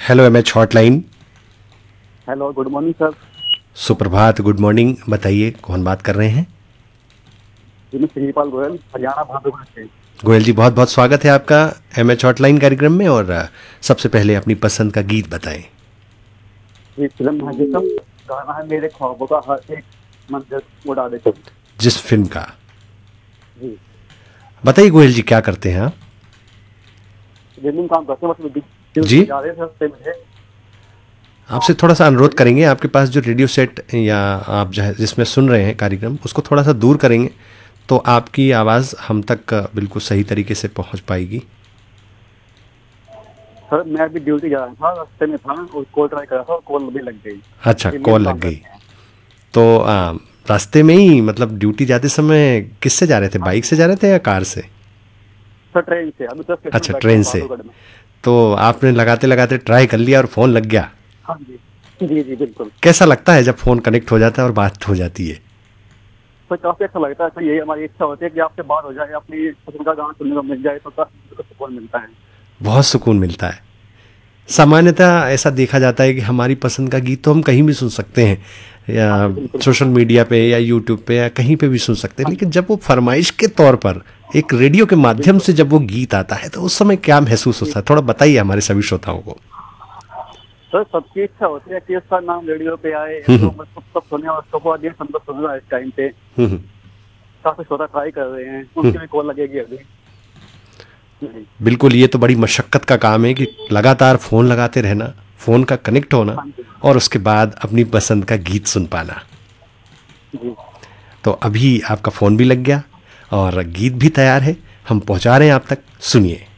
Hello MH hotline. Hello, good morning sir. सुप्रभात, good morning. बताइए कौन बात कर रहे हैं? जी मैं श्रीपाल गोयल, हरियाणा भागलपुर से। गोयल जी, बहुत बहुत स्वागत है आपका एमएच हॉटलाइन कार्यक्रम में। और सबसे पहले अपनी पसंद का गीत बताएं। ये फिल्म है जिसम, गाना है मेरे ख्वाबों का हर एक मंजिल उड़ा दे तुम। जिस फिल्म का? जी, बताइए गोयल जी, क्या करते हैं आप? बिल्डिंग काम करते हैं, बस ड्यूटी जी, जा रहे थे रास्ते में थे। आपसे थोड़ा सा अनुरोध बोलिए। करेंगे, आपके पास जो रेडियो सेट या आप जिसमें सुन रहे हैं कार्यक्रम, उसको थोड़ा सा दूर करेंगे तो आपकी आवाज़ हम तक बिल्कुल सही तरीके से पहुंच पाएगी। सर मैं अभी ड्यूटी जा रहा था, रास्ते में था और कॉल ट्राई करा था और कॉल भी लग गई। अच्छा, इंडियन कॉल लग काम गई। करते हैं। तो रास्ते में ही, मतलब ड्यूटी जाते समय किससे जा रहे थे? हाँ बाइक जी, से जा रहे थे या कार से? सर ट्रेन से अभी 10 स्टेशन में अच्छा, बैठा ट्रेन हूँ से। बहादुरगढ़ में। तो आपने लगाते लगाते ट्राई कर लिया और फ़ोन लग गया। हाँ जी, जी जी बिल्कुल। कैसा लगता है जब फ़ोन कनेक्ट हो जाता है और बात हो जाती है? सर काफी अच्छा लगता है सर, यही हमारी इच्छा होती है कि आपसे बात हो जाए, अपनी पसंद का गाना सुनने को मिल जाए तो काफी सुकून मिलता है। बहुत सुकून मिलता है। सामान्यतः ऐसा देखा जाता है कि हमारी पसंद का गीत तो हम कहीं भी सुन सकते हैं, हाँ या जी बिल्कुल सोशल बिल्कुल। मीडिया पे या यूट्यूब पे या कहीं पे भी सुन सकते हैं, हाँ लेकिन जी, जब वो फरमाइश के तौर पर एक रेडियो के माध्यम बिल्कुल। से जब वो गीत आता है तो उस समय क्या महसूस जी, होता है? थोड़ा बताइए हमारे सभी श्रोताओं को। सर सबकी इच्छा होती है कि उसका नाम रेडियो पे आए तो हम्म, मतलब सब सुने, और सबको दिए संतोष सुन रहा है इस टाइम पे। हम्म, काफी श्रोता ट्राई कर रहे हैं, हम्म। उनकी भी कॉल लगेगी अभी। जी। बिल्कुल, ये तो बड़ी मशक्क़त का काम है कि लगातार फ़ोन लगाते रहना, फ़ोन का कनेक्ट होना हाँ जी, और उसके बाद अपनी पसंद का गीत सुन पाना। जी। तो अभी आपका फ़ोन भी लग गया और गीत भी तैयार है, हम पहुंचा रहे हैं आप तक। सुनिए।